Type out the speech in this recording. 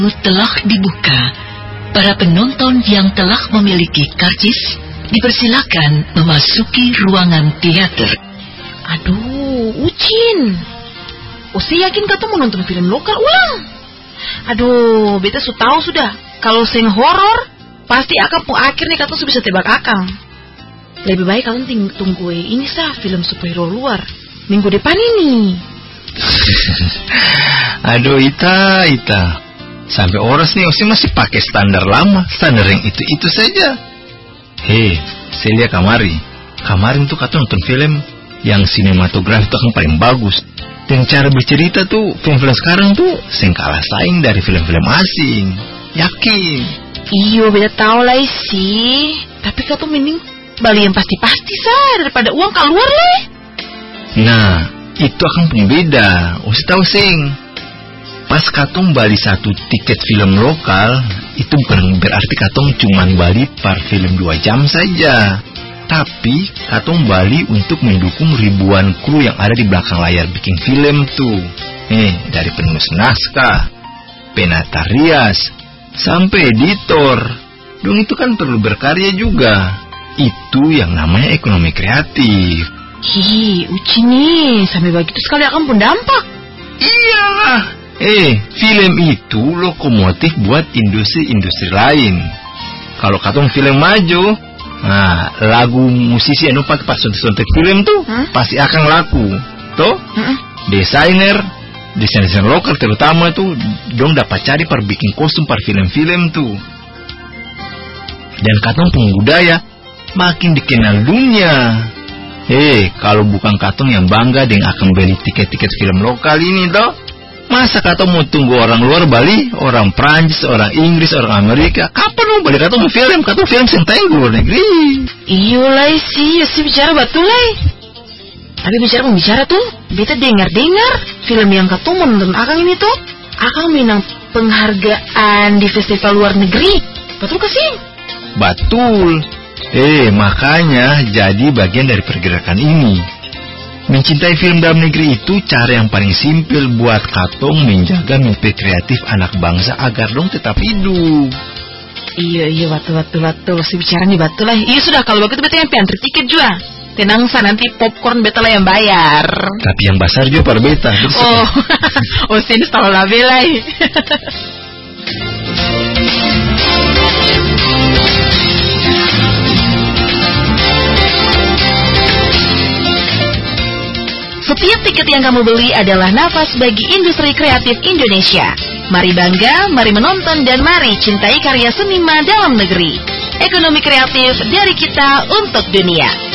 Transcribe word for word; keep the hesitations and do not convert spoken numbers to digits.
Telah dibuka. Para penonton yang telah memiliki karcis dipersilakan memasuki ruangan teater. Aduh, Ucin. Osi yakin kata mau nonton film lokal ulang. Aduh, beta su tahu sudah. Kalau sing horor, pasti akan pun akhirnya kata su bisa tebak akang. Lebih baik kalian ting- tunggu ini sah film superhero luar minggu depan ini. Aduh, Ita, Ita. Sampai oras nih Osi masih pakai standar lama, standar yang itu-itu saja. Hei, saya lihat kamari. Kemarin tuh kata nonton film yang sinematografi itu kan paling bagus. Dan cara bercerita tuh, film-film sekarang tuh sing kalah saing dari film-film asing. Yakin? Iyo, beta tahu lah sih. Tapi kata mending beli yang pasti-pasti sah daripada uang keluar lah. Nah, itu akan pembeda. Osi tahu sing. Pas katong bali satu tiket film lokal, itu bukan berarti katong cuman bali per film dua jam saja. Tapi katong bali untuk mendukung ribuan kru yang ada di belakang layar bikin film tuh. Eh, dari penulis naskah, penata rias, sampai editor. Dong itu kan perlu berkarya juga. Itu yang namanya ekonomi kreatif. Hi, Uci nih, sampai begitu sekali akan pun dampak. Iyalah. Eh, film itu lokomotif buat industri-industri lain. Kalau katong film maju, nah, lagu musisi yang pakai pas sontek film tuh hmm? pasti akan laku. Toh, hmm? desainer, desainer lokal terutama tuh, dong dapat cari per bikin kostum per film-film tuh. Dan katong pembudaya makin dikenal dunia. Eh, kalau bukan katong yang bangga dengan akan beli tiket-tiket film lokal ini toh. Masa kata mau tunggu orang luar Bali, orang Prancis, orang Inggris, orang Amerika? Kapan mau balik kata mau film? Kata film senteng luar negeri. Iyo lah sih, sih bicara betul lah. Tapi bicara membicara tuh, beta dengar-dengar film yang kata mau nonton akang ini tuh, akang menang penghargaan di festival luar negeri. Betul gak sih? Betul. Eh, makanya jadi bagian dari pergerakan ini. Mencintai film dalam negeri itu cara yang paling simpel buat katong menjaga mimpi kreatif anak bangsa agar dong tetap hidup. Iya, iya, betul, betul, betul. Si bicara nih betul lah. Iya sudah, kalau begitu beta yang antri tiket juga. Tenang sa, nanti popcorn beta lah yang bayar. Tapi yang besar juga per beta. Oh, oh sini tahu lah belai. Setiap tiket yang kamu beli adalah nafas bagi industri kreatif Indonesia. Mari bangga, mari menonton, dan mari cintai karya seniman dalam negeri. Ekonomi kreatif dari kita untuk dunia.